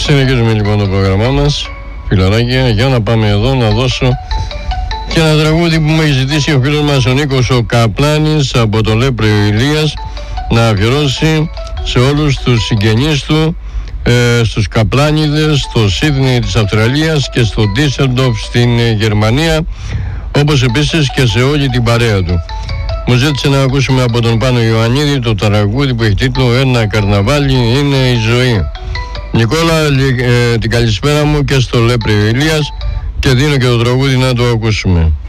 Συνεχίζουμε λοιπόν το πρόγραμμά μας, φιλαράκια, για να πάμε εδώ να δώσω και ένα τραγούδι που μου έχει ζητήσει ο φίλος μας ο Νίκος ο Καπλάνης από το Λέπρεο Ηλίας να αφιερώσει σε όλους τους συγγενείς του, στους Καπλάνιδες, στο Σίδνεϊ της Αυστραλίας και στο Ντίσσελντορφ στην Γερμανία, όπως επίσης και σε όλη την παρέα του. Μου ζήτησε να ακούσουμε από τον Πάνο Ιωαννίδη το τραγούδι που έχει τίτλο «Ένα καρναβάλι είναι η ζωή». Νικόλα, την καλησπέρα μου και στο Λέπρεο Ηλίας και δίνω και το τραγούδι να το ακούσουμε.